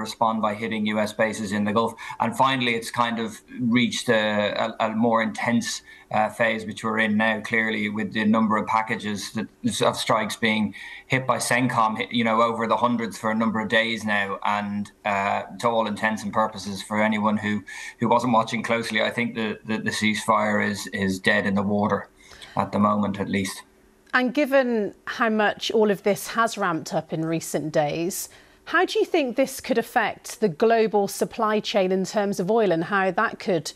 respond by hitting US bases in the Gulf. And finally, it's kind of reached a more intense phase, which we're in now, clearly, with the number of packages of strikes being hit by CENTCOM, over the hundreds for a number of days now. And to all intents and purposes, for anyone who wasn't watching closely, I think the ceasefire is dead in the water at the moment, at least. And given how much all of this has ramped up in recent days, how do you think this could affect the global supply chain in terms of oil and how that could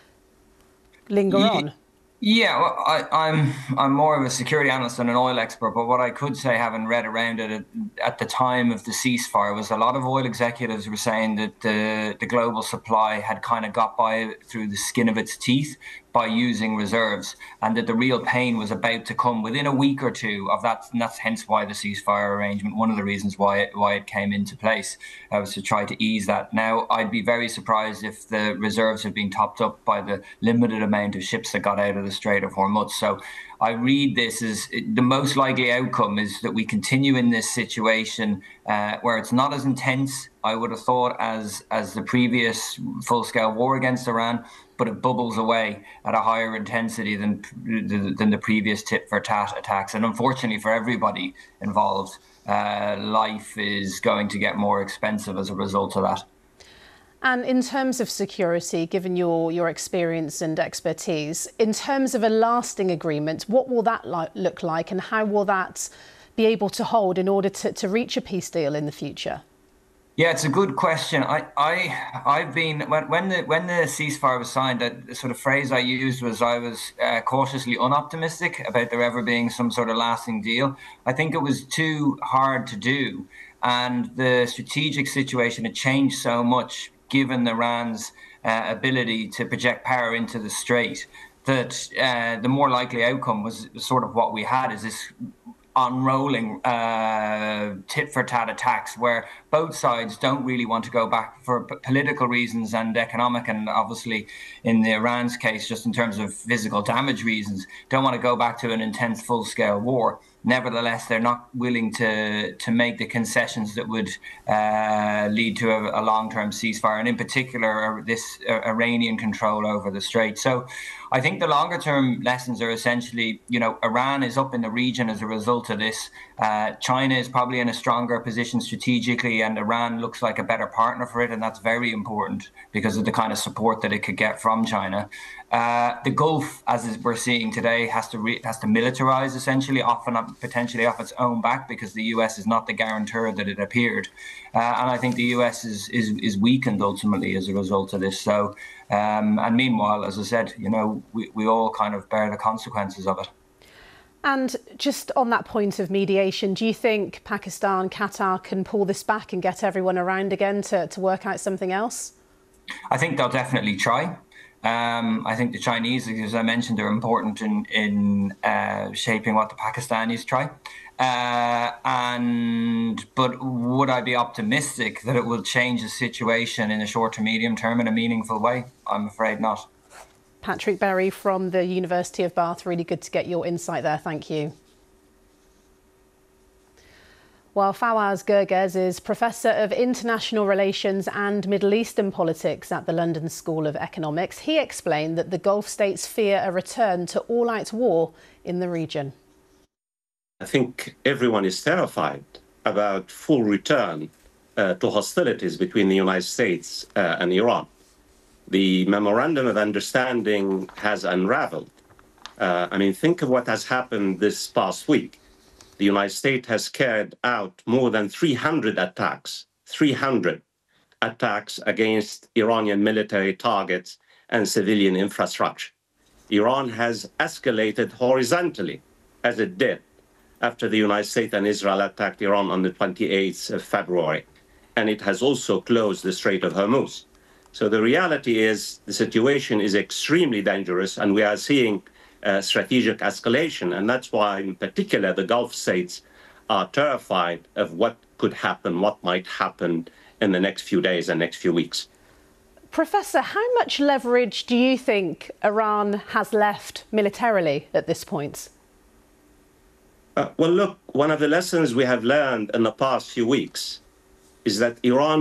linger on? Yeah, well, I'm more of a security analyst than an oil expert, but what I could say, having read around it at the time of the ceasefire, was a lot of oil executives were saying that the global supply had kind of got by through the skin of its teeth by using reserves, and that the real pain was about to come within a week or two of that. And that's hence why the ceasefire arrangement, one of the reasons why it came into place, was to try to ease that. Now, I'd be very surprised if the reserves had been topped up by the limited amount of ships that got out of the Strait of Hormuz. So I read this as the most likely outcome is that we continue in this situation where it's not as intense, I would have thought, as the previous full-scale war against Iran, but it bubbles away at a higher intensity than the previous tit-for-tat attacks. And unfortunately for everybody involved, life is going to get more expensive as a result of that. And in terms of security, given your experience and expertise, in terms of a lasting agreement, what will that look like, and how will that be able to hold in order to reach a peace deal in the future? Yeah, it's a good question. I've been when the ceasefire was signed, the sort of phrase I used was I was cautiously unoptimistic about there ever being some sort of lasting deal. I think it was too hard to do, and the strategic situation had changed so much, given Iran's ability to project power into the strait, that the more likely outcome was sort of what we had, is this unrolling tit-for-tat attacks where both sides don't really want to go back for political reasons and economic, and obviously in the Iran's case, just in terms of physical damage reasons, don't want to go back to an intense full-scale war. Nevertheless, they're not willing to make the concessions that would lead to a long-term ceasefire, and in particular, this Iranian control over the strait. So I think the longer-term lessons are essentially, Iran is up in the region as a result of this. China is probably in a stronger position strategically, and Iran looks like a better partner for it, and that's very important because of the kind of support that it could get from China. The Gulf, as we're seeing today, has to militarize, essentially, often potentially off its own back, because the US is not the guarantor that it appeared. And I think the US is weakened ultimately as a result of this. So, and meanwhile, as I said, we all kind of bear the consequences of it. And just on that point of mediation, do you think Pakistan, Qatar can pull this back and get everyone around again to work out something else? I think they'll definitely try. I think the Chinese, as I mentioned, are important in shaping what the Pakistanis try. But would I be optimistic that it will change the situation in the short to medium term in a meaningful way? I'm afraid not. Patrick Berry from the University of Bath, really good to get your insight there. Thank you. Well, Fawaz Gerges is Professor of International Relations and Middle Eastern Politics at the London School of Economics. He explained that the Gulf states fear a return to all-out war in the region. I think everyone is terrified about full return to hostilities between the United States and Iran. The Memorandum of Understanding has unraveled. Think of what has happened this past week. The United States has carried out more than 300 attacks against Iranian military targets and civilian infrastructure. Iran has escalated horizontally, as it did after the United States and Israel attacked Iran on the 28th of February. And it has also closed the Strait of Hormuz. So the reality is the situation is extremely dangerous, and we are seeing strategic escalation. And that's why, in particular, the Gulf states are terrified of what could happen, what might happen in the next few days and next few weeks. Professor, how much leverage do you think Iran has left militarily at this point? Well, look, one of the lessons we have learned in the past few weeks is that Iran